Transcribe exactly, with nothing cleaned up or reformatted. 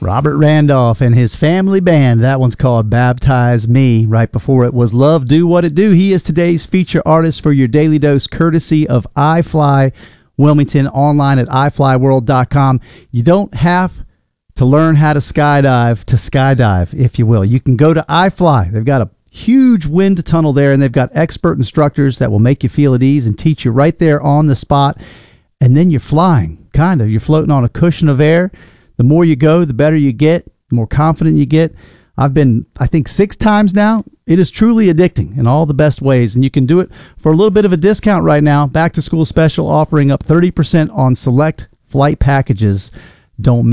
Robert Randolph and his family band. That one's called Baptize Me. Right before it was Love Do What It Do. He is today's feature artist for your Daily Dose, courtesy of iFly Wilmington, online at i fly world dot com. You don't have to learn how to skydive to skydive, if you will. You can go to iFly. They've got a huge wind tunnel there, and they've got expert instructors that will make you feel at ease and teach you right there on the spot. And then you're flying, kind of. You're floating on a cushion of air. The more you go, the better you get, the more confident you get. I've been, I think, six times now. It is truly addicting in all the best ways, and you can do it for a little bit of a discount right now. Back to school special offering up thirty percent on select flight packages. Don't miss